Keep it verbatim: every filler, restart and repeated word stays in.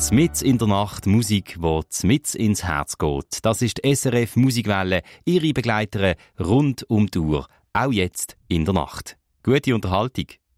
Zmitz in der Nacht, Musik, die zmitz ins Herz geht. Das ist die S R F Musikwelle, ihre Begleiterin rund um die Uhr, auch jetzt in der Nacht. Gute Unterhaltung.